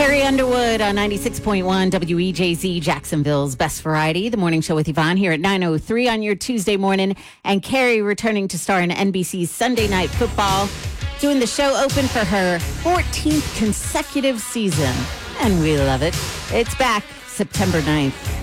Carrie Underwood on 96.1 WEJZ, Jacksonville's Best Variety. The morning show with Yvonne here at 9:03 on your Tuesday morning. And Carrie returning to star in NBC's Sunday Night Football, doing the show open for her 14th consecutive season. And we love it. It's back September 9th.